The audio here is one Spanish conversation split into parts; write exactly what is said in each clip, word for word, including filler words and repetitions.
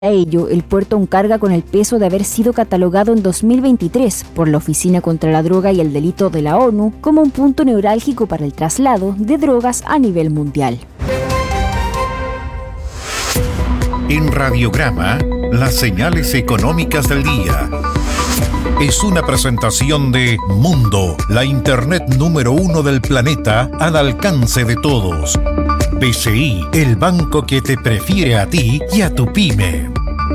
A ello, el puerto aún carga con el peso de haber sido catalogado en dos mil veintitrés por la Oficina contra la Droga y el Delito de la ONU como un punto neurálgico para el traslado de drogas a nivel mundial. En Radiograma, las señales económicas del día. Es una presentación de Mundo, la internet número uno del planeta al alcance de todos. B C I, el banco que te prefiere a ti y a tu pyme.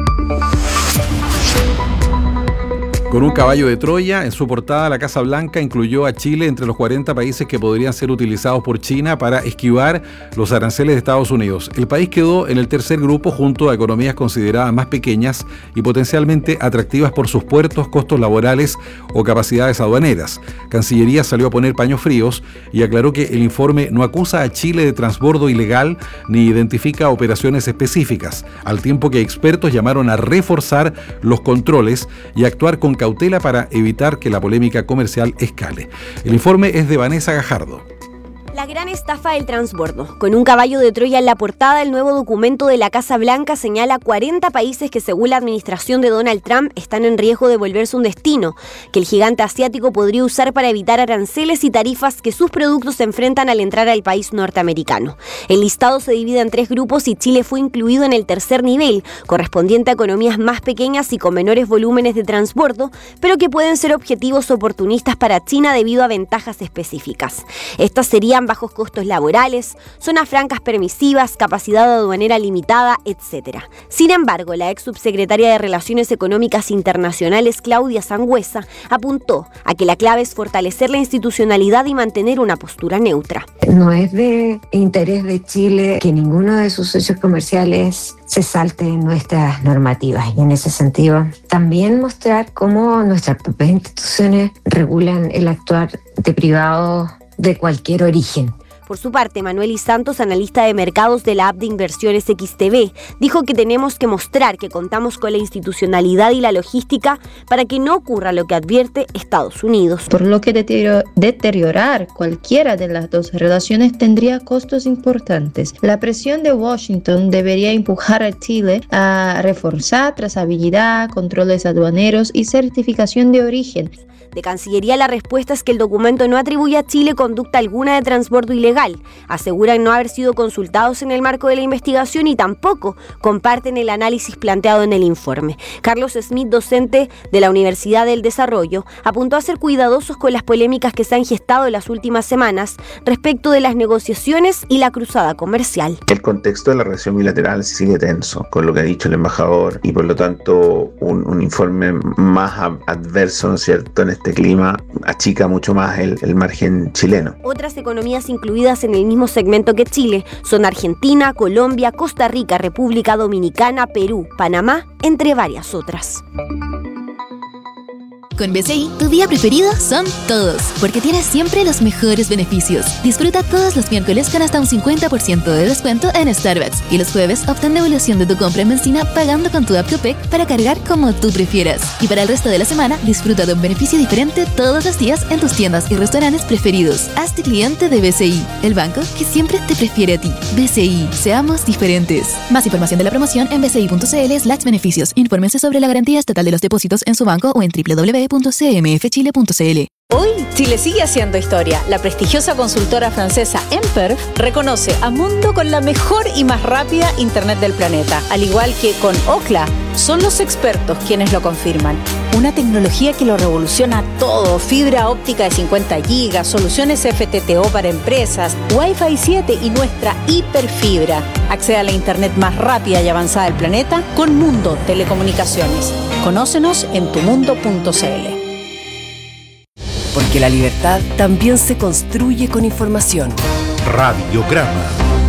Con un caballo de Troya, en su portada la Casa Blanca incluyó a Chile entre los cuarenta países que podrían ser utilizados por China para esquivar los aranceles de Estados Unidos. El país quedó en el tercer grupo junto a economías consideradas más pequeñas y potencialmente atractivas por sus puertos, costos laborales o capacidades aduaneras. Cancillería salió a poner paños fríos y aclaró que el informe no acusa a Chile de transbordo ilegal ni identifica operaciones específicas, al tiempo que expertos llamaron a reforzar los controles y actuar con cautela para evitar que la polémica comercial escale. El informe es de Vanessa Gajardo. La gran estafa del transbordo. Con un caballo de Troya en la portada, el nuevo documento de la Casa Blanca señala cuarenta países que, según la administración de Donald Trump, están en riesgo de volverse un destino que el gigante asiático podría usar para evitar aranceles y tarifas que sus productos se enfrentan al entrar al país norteamericano. El listado se divide en tres grupos y Chile fue incluido en el tercer nivel, correspondiente a economías más pequeñas y con menores volúmenes de transbordo, pero que pueden ser objetivos oportunistas para China debido a ventajas específicas. Estas serían bajos costos laborales, zonas francas permisivas, capacidad aduanera limitada, etcétera. Sin embargo, la ex subsecretaria de Relaciones Económicas Internacionales, Claudia Sangüesa, apuntó a que la clave es fortalecer la institucionalidad y mantener una postura neutra. No es de interés de Chile que ninguno de sus socios comerciales se salte nuestras normativas, y en ese sentido también mostrar cómo nuestras propias instituciones regulan el actuar de privados de cualquier origen. Por su parte, Manuel Y. Santos, analista de mercados de la app de inversiones X T V, dijo que tenemos que mostrar que contamos con la institucionalidad y la logística para que no ocurra lo que advierte Estados Unidos. Por lo que deteriorar cualquiera de las dos relaciones tendría costos importantes. La presión de Washington debería empujar a Chile a reforzar trazabilidad, controles aduaneros y certificación de origen. De Cancillería, la respuesta es que el documento no atribuye a Chile conducta alguna de transbordo ilegal. Aseguran no haber sido consultados en el marco de la investigación y tampoco comparten el análisis planteado en el informe. Carlos Smith, docente de la Universidad del Desarrollo, apuntó a ser cuidadosos con las polémicas que se han gestado en las últimas semanas respecto de las negociaciones y la cruzada comercial. El contexto de la relación bilateral sigue tenso, con lo que ha dicho el embajador, y por lo tanto un, un informe más adverso, ¿no es cierto?, en este clima achica mucho más el, el margen chileno. Otras economías incluidas en el mismo segmento que Chile son Argentina, Colombia, Costa Rica, República Dominicana, Perú, Panamá, entre varias otras. Con B C I, tu día preferido son todos, porque tienes siempre los mejores beneficios. Disfruta todos los miércoles con hasta un cincuenta por ciento de descuento en Starbucks y los jueves obtén devolución de tu compra en benzina pagando con tu app Copec para cargar como tú prefieras. Y para el resto de la semana, disfruta de un beneficio diferente todos los días en tus tiendas y restaurantes preferidos. Hazte cliente de B C I, el banco que siempre te prefiere a ti. B C I, seamos diferentes. Más información de la promoción en bci.cl slash beneficios. Infórmense sobre la garantía estatal de los depósitos en su banco o en doble u doble u doble u punto c m f chile punto c l. Hoy, Chile sigue haciendo historia. La prestigiosa consultora francesa Emperf reconoce a Mundo con la mejor y más rápida internet del planeta. Al igual que con Ookla, son los expertos quienes lo confirman. Una tecnología que lo revoluciona todo. Fibra óptica de cincuenta gigas, soluciones F T T O para empresas, Wi-Fi siete y nuestra hiperfibra. Accede a la internet más rápida y avanzada del planeta con Mundo Telecomunicaciones. Conócenos en tu mundo punto c l. Porque la libertad también se construye con información. Radiograma.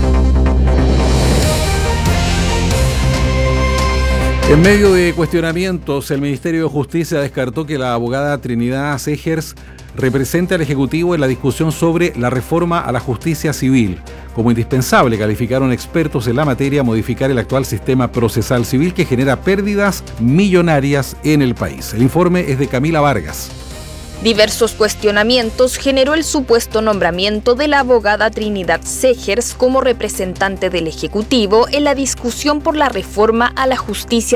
En medio de cuestionamientos, el Ministerio de Justicia descartó que la abogada Trinidad Segers represente al Ejecutivo en la discusión sobre la reforma a la justicia civil. Como indispensable, calificaron expertos en la materia modificar el actual sistema procesal civil que genera pérdidas millonarias en el país. El informe es de Camila Vargas. Diversos cuestionamientos generó el supuesto nombramiento de la abogada Trinidad Segers como representante del Ejecutivo en la discusión por la reforma a la justicia